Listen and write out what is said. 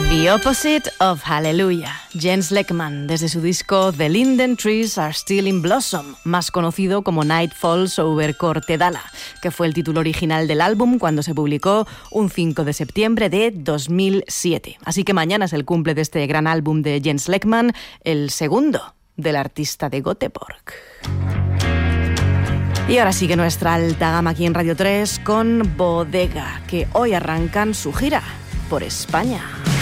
The Opposite of Hallelujah. Jens Lekman, desde su disco The Linden Trees Are Still in Blossom, más conocido como Night Falls Over Cortedala, que fue el título original del álbum cuando se publicó un 5 de septiembre de 2007. Así que mañana es el cumple de este gran álbum de Jens Lekman, el segundo del artista de Göteborg. Y ahora sigue nuestra alta gama aquí en Radio 3 con Bodega, que hoy arrancan su gira por España.